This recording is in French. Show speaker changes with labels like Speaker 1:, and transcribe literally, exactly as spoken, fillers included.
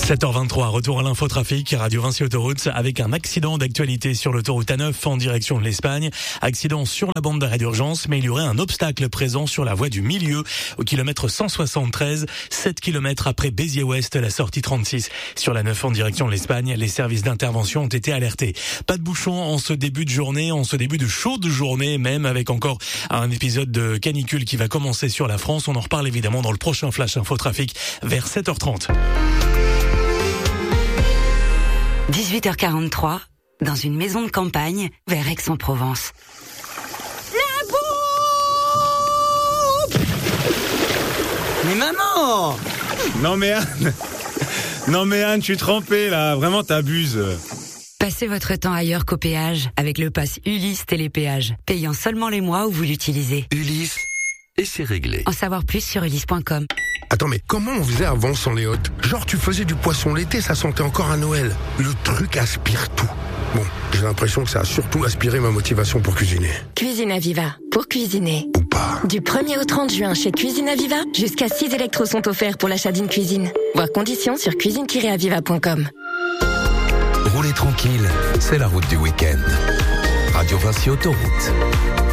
Speaker 1: sept heures vingt-trois, retour à l'infotrafic, Radio Vinci Autoroute, avec un accident d'actualité sur l'autoroute A neuf en direction de l'Espagne. Accident sur la bande d'arrêt d'urgence, mais il y aurait un obstacle présent sur la voie du milieu, au kilomètre cent soixante-treize, sept kilomètres après Béziers-Ouest, la sortie trente-six. Sur la neuf en direction de l'Espagne, les services d'intervention ont été alertés. Pas de bouchons en ce début de journée, en ce début de chaude journée, même avec encore un épisode de canicule qui va commencer sur la France. On en reparle évidemment dans le prochain Flash Infotrafic vers sept heures trente.
Speaker 2: dix-huit heures quarante-trois, dans une maison de campagne, vers Aix-en-Provence.
Speaker 3: La bouffe! Mais maman!
Speaker 4: Non mais Anne, non mais Anne, je suis trempé là, vraiment t'abuses.
Speaker 2: Passez votre temps ailleurs qu'au péage avec le pass Ulysse Télépéage, payant seulement les mois où vous l'utilisez.
Speaker 5: Ulysse, et c'est réglé.
Speaker 2: En savoir plus sur ulysse point com.
Speaker 6: Attends, mais comment on faisait avant sans les hôtes? Genre, tu faisais du poisson l'été, ça sentait encore à Noël. Le truc aspire tout. Bon, j'ai l'impression que ça a surtout aspiré ma motivation pour cuisiner.
Speaker 7: Cuisine Aviva, pour cuisiner.
Speaker 6: Ou pas.
Speaker 7: Du premier au trente juin chez Cuisine Aviva, jusqu'à six électros sont offerts pour l'achat d'une cuisine. Voir conditions sur cuisine tiret aviva point com.
Speaker 5: Roulez tranquille, c'est la route du week-end. Radio Vinci Autoroute.